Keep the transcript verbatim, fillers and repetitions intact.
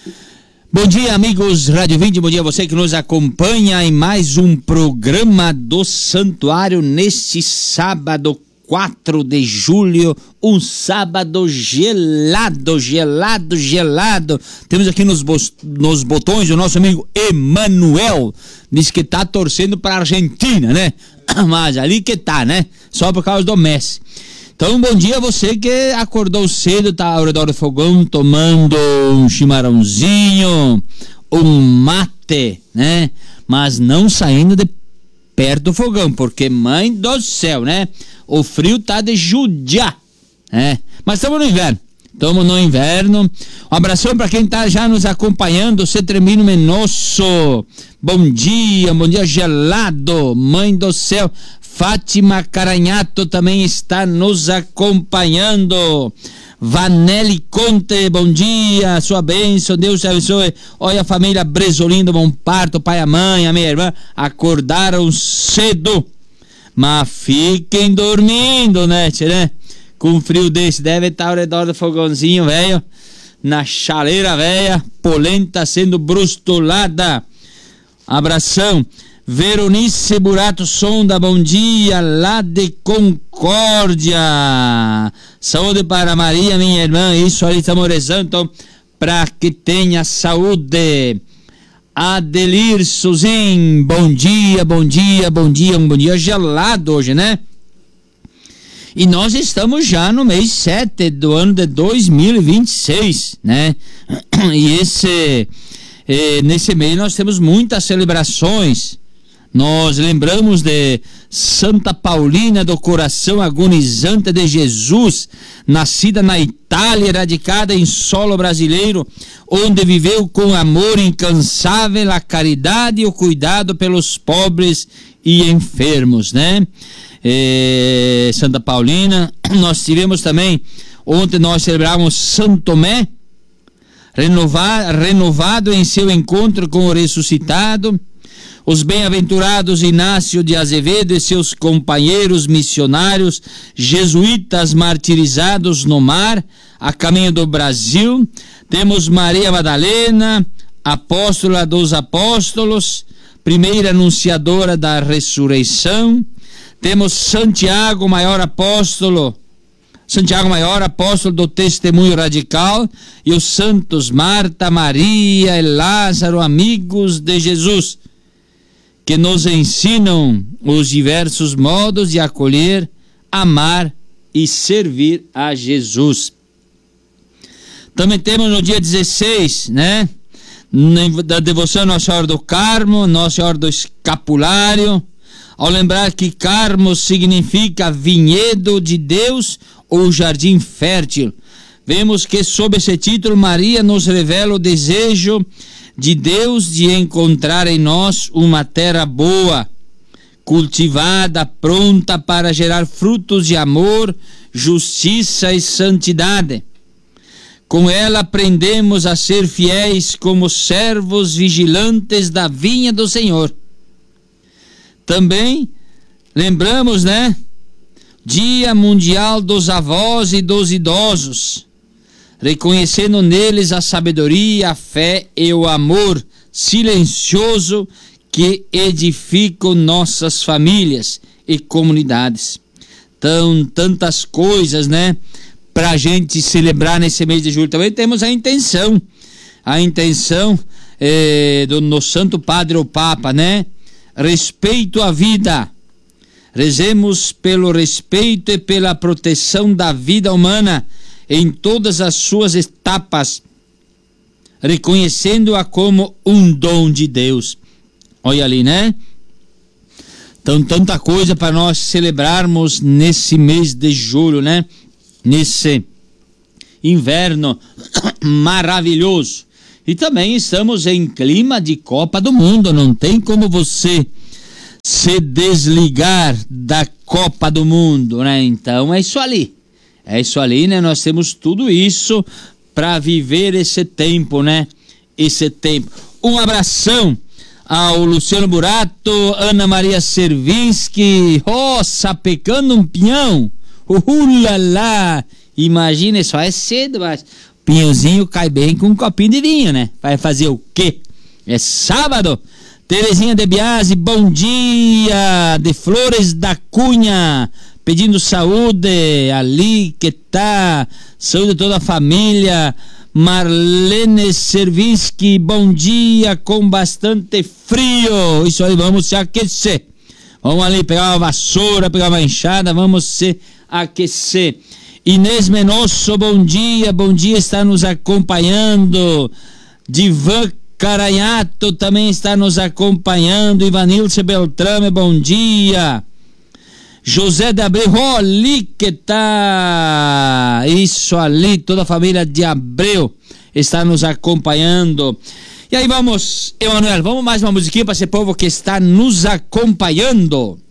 Bom dia, amigos Rádio vinte, bom dia a você que nos acompanha em mais um programa do Santuário neste sábado quatro de julho, um sábado gelado, gelado, gelado. Temos aqui nos, nos botões o nosso amigo Emanuel, diz que tá torcendo para a Argentina, né? Mas ali que tá, né? Só por causa do Messi. Então, bom dia a você que acordou cedo, tá ao redor do fogão, tomando um chimarrãozinho, um mate, né? Mas não saindo de perto do fogão, porque, mãe do céu, né? O frio tá de judiar, né? Mas estamos no inverno, estamos no inverno. Um abração para quem tá já nos acompanhando, Cetremino Menosso, bom dia, bom dia gelado, mãe do céu. Fátima Caranhato também está nos acompanhando. Vanelli Conte, bom dia, sua bênção, Deus te abençoe. Olha a família Bresolim do Bom Parto, o pai, a mãe, a minha irmã, acordaram cedo, mas fiquem dormindo, né, tchê, né? Com um frio desse, deve estar ao redor do fogãozinho, velho, na chaleira, velha, polenta sendo brustulada. Abração. Veronice Burato Sonda, bom dia, lá de Concórdia. Saúde para Maria, minha irmã, isso ali estamos rezando para que tenha saúde. Adelir Suzin, bom dia, bom dia, bom dia, um bom dia gelado hoje, né? E nós estamos já no mês sete do ano de dois mil e vinte e seis, né? E esse, eh, nesse mês nós temos muitas celebrações. Nós lembramos de Santa Paulina do Coração Agonizante de Jesus, nascida na Itália, radicada em solo brasileiro, onde viveu com amor incansável a caridade e o cuidado pelos pobres e enfermos, né? E Santa Paulina, nós tivemos também, ontem nós celebramos São Tomé, renovado, renovado em seu encontro com o ressuscitado. Os bem-aventurados Inácio de Azevedo e seus companheiros missionários jesuítas martirizados no mar, a caminho do Brasil. Temos Maria Madalena, apóstola dos apóstolos, primeira anunciadora da ressurreição. Temos Santiago, maior apóstolo, Santiago Maior, apóstolo do testemunho radical, e os santos Marta, Maria e Lázaro, amigos de Jesus, que nos ensinam os diversos modos de acolher, amar e servir a Jesus. Também temos no dia dezesseis, né, da devoção Nossa Senhora do Carmo, Nossa Senhora do Escapulário, ao lembrar que Carmo significa vinhedo de Deus ou jardim fértil. Vemos que sob esse título Maria nos revela o desejo de Deus de encontrar em nós uma terra boa, cultivada, pronta para gerar frutos de amor, justiça e santidade. Com ela aprendemos a ser fiéis como servos vigilantes da vinha do Senhor. Também lembramos, né? Dia Mundial dos Avós e dos Idosos, reconhecendo neles a sabedoria, a fé e o amor silencioso que edificam nossas famílias e comunidades. Então, tantas coisas, né, pra gente celebrar nesse mês de julho. Também temos a intenção, a intenção eh, do nosso Santo Padre o Papa, né? Respeito à vida. Rezemos pelo respeito e pela proteção da vida humana em todas as suas etapas, reconhecendo-a como um dom de Deus. Olha ali, né? Então, tanta coisa para nós celebrarmos nesse mês de julho, né? Nesse inverno maravilhoso. E também estamos em clima de Copa do Mundo, não tem como você se desligar da Copa do Mundo, né? Então é isso ali. É isso ali, né? Nós temos tudo isso para viver esse tempo, né? Esse tempo. Um abração ao Luciano Burato, Ana Maria Servinski, oh, sapecando um pinhão, ulalá, imagina, só é cedo, mas Pinhozinho cai bem com um copinho de vinho, né? Vai fazer o quê? É sábado. Terezinha de Biase, bom dia. De Flores da Cunha, pedindo saúde. Ali que tá, saúde de toda a família. Marlene Servinski, bom dia, com bastante frio. Isso aí, vamos se aquecer. Vamos ali pegar uma vassoura, pegar uma enxada, vamos se aquecer. Inês Menosso, bom dia, bom dia, está nos acompanhando. Divan Caranhato também está nos acompanhando. Ivanilce Beltrame, bom dia. José de Abreu, oh, ali que tá, isso ali, toda a família de Abreu está nos acompanhando. E aí vamos, Emanuel, vamos mais uma musiquinha para esse povo que está nos acompanhando.